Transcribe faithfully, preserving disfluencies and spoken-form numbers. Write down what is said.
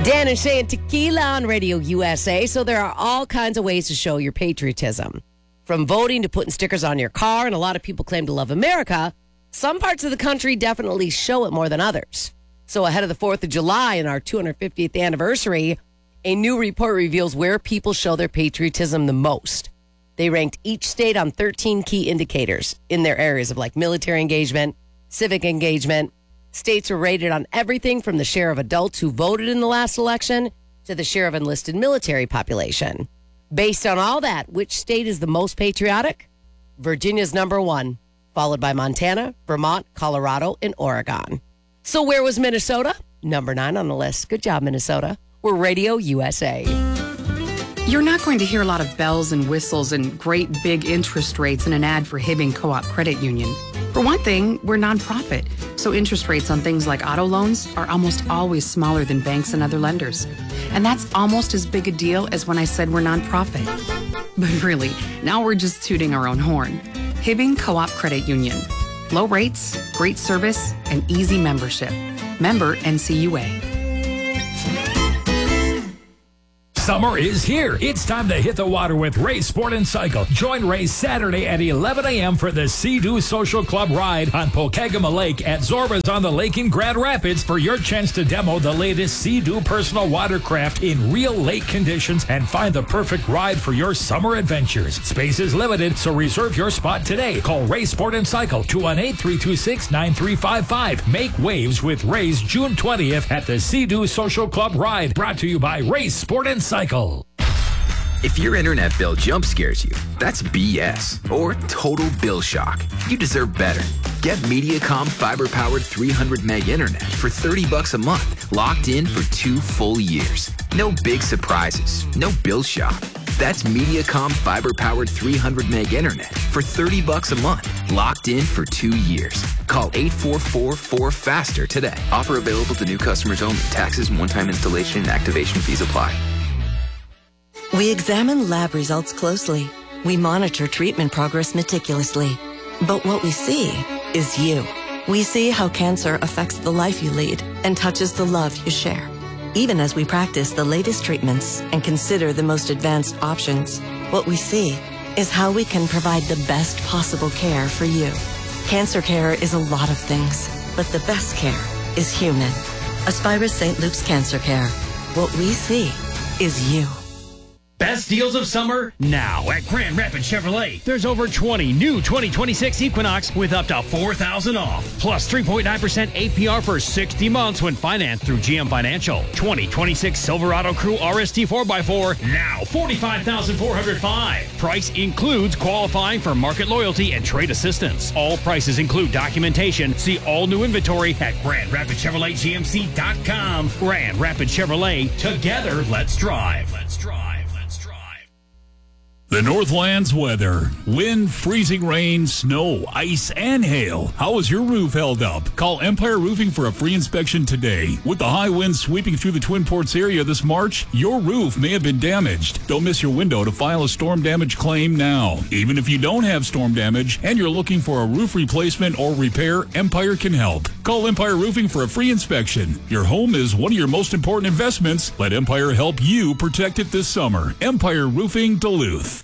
Dan and Shay and Tequila on Radio U S A. So there are all kinds of ways to show your patriotism. From voting to putting stickers on your car, and a lot of people claim to love America. Some parts of the country definitely show it more than others. So ahead of the fourth of July and our two hundred fiftieth anniversary, a new report reveals where people show their patriotism the most. They ranked each state on thirteen key indicators in their areas of like military engagement, civic engagement. States were rated on everything from the share of adults who voted in the last election to the share of enlisted military population. Based on all that, which state is the most patriotic? Virginia's number one, followed by Montana, Vermont, Colorado, and Oregon. So where was Minnesota? Number nine on the list. Good job, Minnesota. We're Radio U S A. You're not going to hear a lot of bells and whistles and great big interest rates in an ad for Hibbing Co-op Credit Union. For one thing, we're nonprofit, so interest rates on things like auto loans are almost always smaller than banks and other lenders. And that's almost as big a deal as when I said we're nonprofit. But really, now we're just tooting our own horn. Hibbing Co-op Credit Union. Low rates, great service, and easy membership. Member N C U A. Summer is here. It's time to hit the water with Ray Sport and Cycle. Join Ray Saturday at eleven a.m. for the Sea-Doo Social Club ride on Pokegama Lake at Zorba's on the lake in Grand Rapids for your chance to demo the latest Sea-Doo personal watercraft in real lake conditions and find the perfect ride for your summer adventures. Space is limited, so reserve your spot today. Call Ray Sport and Cycle, two one eight, three two six, nine three five five. Make waves with Ray's June twentieth at the Sea-Doo Social Club ride. Brought to you by Ray Sport and Cycle. Cycle. If your internet bill jump scares you, that's B S or total bill shock. You deserve better. Get Mediacom fiber-powered three hundred meg internet for thirty bucks a month, locked in for two full years. No big surprises, no bill shock. That's Mediacom fiber-powered three hundred meg internet for thirty bucks a month, locked in for two years. Call eight four four, four faster today. Offer available to new customers only. Taxes and one-time installation and activation fees apply. We examine lab results closely. We monitor treatment progress meticulously. But what we see is you. We see how cancer affects the life you lead and touches the love you share. Even as we practice the latest treatments and consider the most advanced options, what we see is how we can provide the best possible care for you. Cancer care is a lot of things, but the best care is human. Aspirus Saint Luke's Cancer Care. What we see is you. Best deals of summer now at Grand Rapids Chevrolet. There's over twenty new twenty twenty-six Equinox with up to four thousand dollars off. Plus three point nine percent A P R for sixty months when financed through G M Financial. twenty twenty-six Silverado Crew R S T four by four, now forty-five thousand four hundred five dollars. Price includes qualifying for market loyalty and trade assistance. All prices include documentation. See all new inventory at Grand Rapids Chevrolet G M C dot com. Grand Rapids Chevrolet. Together, let's drive. Let's drive. The Northlands weather. Wind, freezing rain, snow, ice, and hail. How is your roof held up? Call Empire Roofing for a free inspection today. With the high winds sweeping through the Twin Ports area this March, your roof may have been damaged. Don't miss your window to file a storm damage claim now. Even if you don't have storm damage and you're looking for a roof replacement or repair, Empire can help. Call Empire Roofing for a free inspection. Your home is one of your most important investments. Let Empire help you protect it this summer. Empire Roofing Duluth.